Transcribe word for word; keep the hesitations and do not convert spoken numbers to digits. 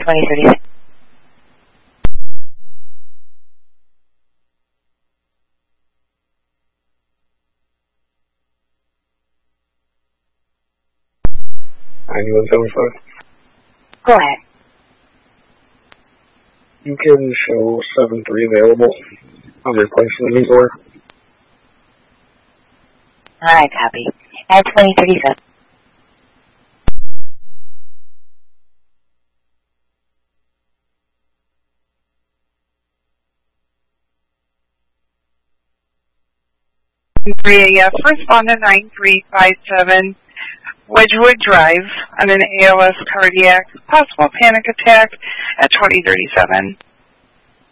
twenty thirty-seven. ninety-one seventy-five. Go ahead. You can show seven three available. I'm replacing the order. Alright, copy. At twenty thirty-seven. three A F, respondent nine three five seven, Wedgewood Drive, on an A L S cardiac, possible panic attack at twenty thirty-seven.